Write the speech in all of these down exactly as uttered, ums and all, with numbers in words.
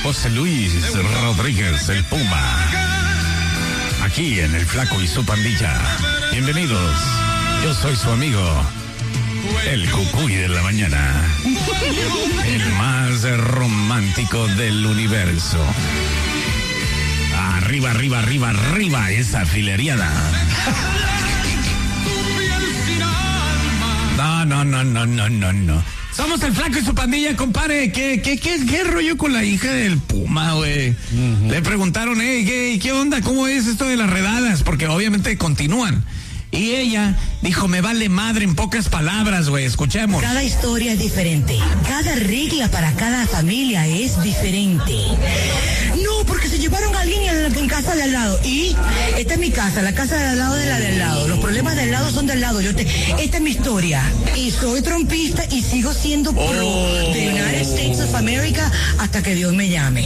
José Luis Rodríguez, el Puma. Aquí en El Flaco y su pandilla. Bienvenidos. Yo soy su amigo, el Cucuy de la mañana. El más romántico del universo. Arriba, arriba, arriba, arriba esa fileriada. No, no, no, no, no, no, no. Somos el Flaco y su pandilla, compadre. ¿Qué, qué, qué, qué rollo con la hija del Puma, güey? Uh-huh. Le preguntaron, hey, ¿qué, ¿qué onda? ¿Cómo es esto de las redadas? Porque obviamente continúan. Y ella dijo, me vale madre, en pocas palabras, güey. Escuchemos. Cada historia es diferente. Cada regla para cada familia es diferente. No, porque se llevaron a alguien en, en casa de al lado. Y esta es mi casa, la casa de al lado de la de al lado. Los problemas del lado son del lado. Yo te, esta es mi historia. Y soy trompista y sigo siendo pro oh. de United States of America hasta que Dios me llame.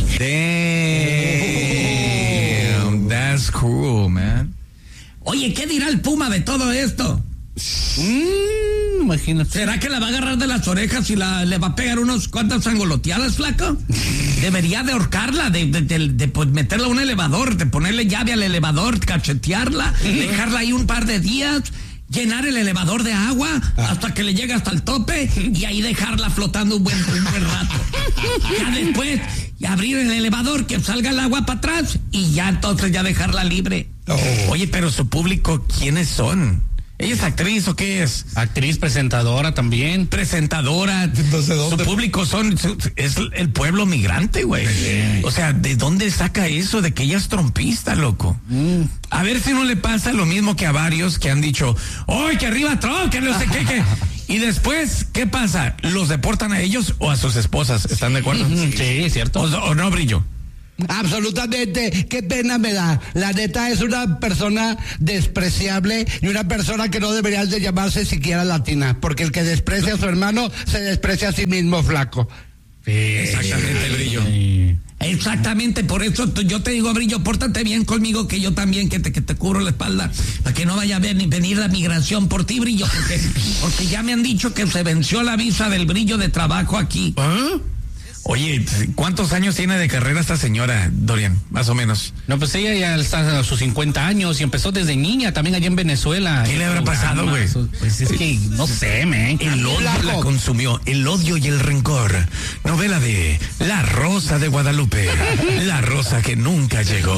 Damn, that's cool, man. Oye, ¿qué dirá el Puma de todo esto? Mm, imagínate. ¿Será que la va a agarrar de las orejas y la, le va a pegar unos cuantas sangoloteadas, flaco? Debería de ahorcarla, de, de, de, de pues, meterla a un elevador, de ponerle llave al elevador, cachetearla, dejarla ahí un par de días, llenar el elevador de agua ah. hasta que le llegue hasta el tope y ahí dejarla flotando un buen, un buen rato. Ya después, y abrir el elevador, que salga el agua para atrás y ya entonces ya dejarla libre. Oh. Oye, pero su público, ¿quiénes son? ¿Ella es actriz o qué es? Actriz, presentadora también. Presentadora. Entonces, ¿dónde? Su público son, su, es el pueblo migrante, güey. Sí. O sea, ¿de dónde saca eso de que ella es trompista, loco? Mm. A ver si no le pasa lo mismo que a varios que han dicho, ¡ay, que arriba Trump, que no sé qué, que... Y después, ¿qué pasa? ¿Los deportan a ellos o a sus esposas? ¿Están de acuerdo? Sí, cierto. ¿O, o no, Brillo? Absolutamente, qué pena me da. La neta es una persona despreciable y una persona que no debería de llamarse siquiera latina, porque el que desprecia a su hermano se desprecia a sí mismo, flaco. Sí, exactamente, Brillo. Sí. Exactamente, por eso yo te digo, Brillo, pórtate bien conmigo, que yo también, que te, que te cubro la espalda, para que no vaya a venir, venir la migración por ti, Brillo, porque, porque ya me han dicho que se venció la visa del Brillo de trabajo aquí. ¿Ah? Oye, ¿cuántos años tiene de carrera esta señora, Dorian? Más o menos. No, pues ella ya está a sus cincuenta años y empezó desde niña, también allá en Venezuela. ¿Qué le habrá pasado, güey? Pues es que, no sé, man. El odio la consumió, el odio y el rencor. Novela de La Rosa de Guadalupe, la rosa que nunca llegó.